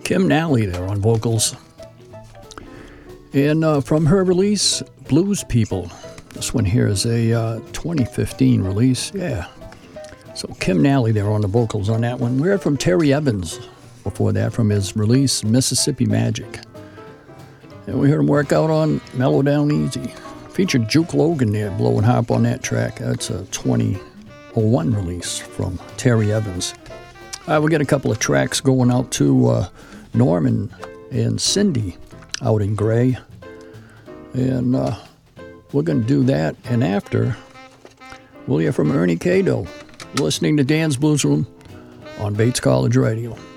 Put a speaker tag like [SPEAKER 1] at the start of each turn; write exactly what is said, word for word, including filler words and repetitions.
[SPEAKER 1] Kim Nally there on vocals. And uh, from her release, Blues People. This one here is a uh, twenty fifteen release. Yeah. So Kim Nally there on the vocals on that one. We heard from Terry Evans before that from his release, Mississippi Magic. And we heard him work out on Mellow Down Easy. Featured Juke Logan there blowing harp on that track. That's a twenty oh one release from Terry Evans. Uh, we got a couple of tracks going out to uh, Norman and Cindy out in Gray. And uh, we're going to do that. And after, we'll hear from Ernie Cado, listening to Dan's Blues Room on Bates College Radio.